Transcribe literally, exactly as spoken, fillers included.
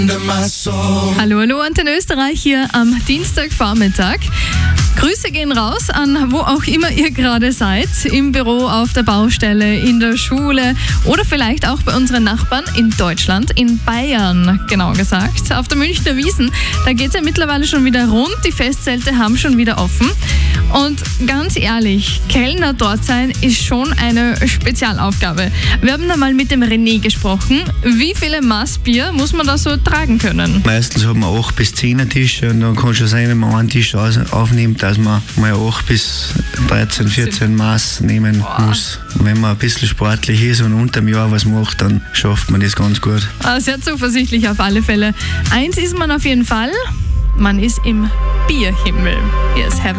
Hallo, hallo, Antenne Österreich hier am Dienstagvormittag. Grüße gehen raus an wo auch immer ihr gerade seid, im Büro, auf der Baustelle, in der Schule oder vielleicht auch bei unseren Nachbarn in Deutschland, in Bayern, genau gesagt. Auf der Münchner Wiesn, da geht es ja mittlerweile schon wieder rund, die Festzelte haben schon wieder offen. Und ganz ehrlich, Kellner dort sein ist schon eine Spezialaufgabe. Wir haben da mal mit dem René gesprochen. Wie viele Maß Bier muss man da so tragen können? Meistens hat man acht bis zehn Tische und dann kann schon sein, wenn man einen Tisch aufnimmt, dass man mal acht bis dreizehn, vierzehn Maß nehmen Boah. muss. Und wenn man ein bisschen sportlich ist und unter dem Jahr was macht, dann schafft man das ganz gut. Sehr zuversichtlich auf alle Fälle. Eins ist man auf jeden Fall, man ist im Bierhimmel. Yes, have a